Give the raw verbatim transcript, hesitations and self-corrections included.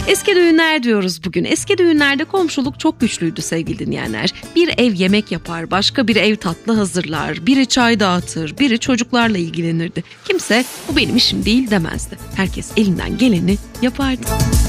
Eski düğünler diyoruz bugün. Eski düğünlerde komşuluk çok güçlüydü sevgili dinleyenler. Bir ev yemek yapar, başka bir ev tatlı hazırlar, biri çay dağıtır, biri çocuklarla ilgilenirdi. Kimse bu benim işim değil demezdi. Herkes elinden geleni yapardı.